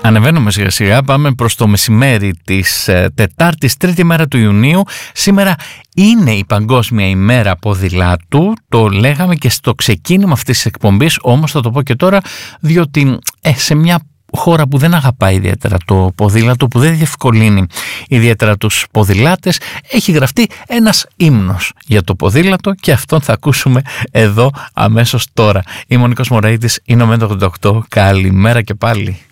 Ανεβαίνουμε σιγά σιγά, πάμε προς το μεσημέρι της Τετάρτης, 3η μέρα του Ιουνίου. Σήμερα είναι η Παγκόσμια ημέρα ποδηλάτου, το λέγαμε και στο ξεκίνημα αυτής της εκπομπής, όμως θα το πω και τώρα, διότι σε μια χώρα που δεν αγαπάει ιδιαίτερα το ποδήλατο, που δεν διευκολύνει ιδιαίτερα τους ποδηλάτες, έχει γραφτεί ένας ύμνος για το ποδήλατο και αυτόν θα ακούσουμε εδώ αμέσως τώρα. Είμαι ο Νίκος Μωραΐτης, είναι ο Μέντο 88. Καλημέρα και πάλι.